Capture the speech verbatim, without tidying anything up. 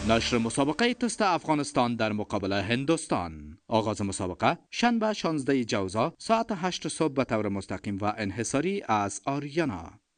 نشر مسابقه تست افغانستان در مقابل هندوستان. آغاز مسابقه شنبه شانزده جوزا ساعت هشت صبح به طور مستقیم و انحصاری از آریانا.